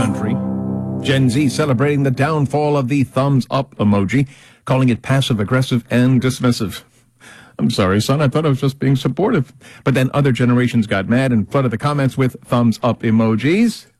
country. Gen Z celebrating the downfall of the thumbs up emoji, calling it passive-aggressive and dismissive. I'm sorry, son, I thought I was just being supportive. But then other generations got mad and flooded the comments with thumbs up emojis.